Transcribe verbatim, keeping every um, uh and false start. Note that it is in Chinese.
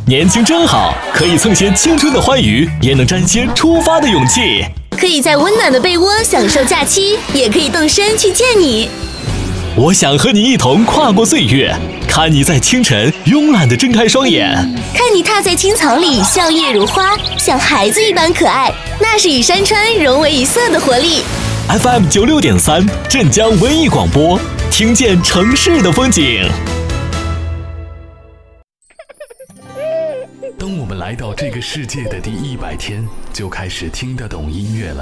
年轻真好，可以蹭些青春的欢愉，也能沾些出发的勇气。 可以在温暖的被窝享受假期，也可以动身去见你。 我想和你一同跨过岁月，看你在清晨慵懒地睁开双眼， 看你踏在青草里笑靥如花，像孩子一般可爱，那是与山川融为一色的活力。 F M 九六点三，镇江文艺广播，听见城市的风景。当我们来到这个世界的第一百天，就开始听得懂音乐了。